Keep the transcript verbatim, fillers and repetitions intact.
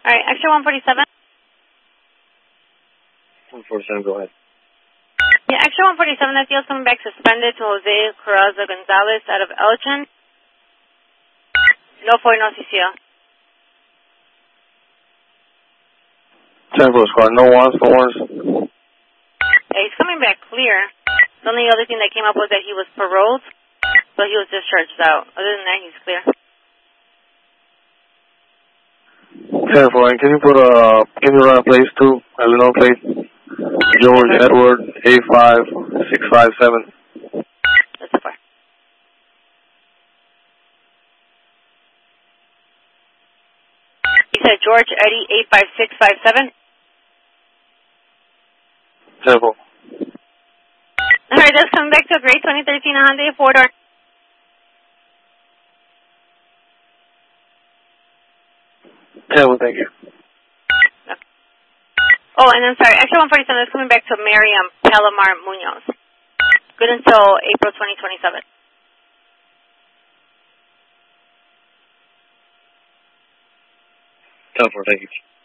All right, extra one forty-seven. one forty-seven, go ahead. Yeah, extra one forty-seven, that deal's coming back suspended to Jose Carraza Gonzalez out of Elgin. No for no C C L. ten four squad, no wants, no wants. Yeah, he's coming back clear. The only other thing that came up was that he was paroled, so he was discharged out. Other than that, he's clear. ten four, and can you put a, can you run a place too? Illinois plate? George Edward, eight five six five seven. That's so far. You said George Eddie, eight five six five seven? ten four. All right, that's coming back to a great twenty thirteen Hyundai four-door. ten four, thank you. Oh, and then sorry, extra one forty-seven is coming back to Miriam Palomar Munoz. Good until April twenty twenty-seven. ten four, thank you.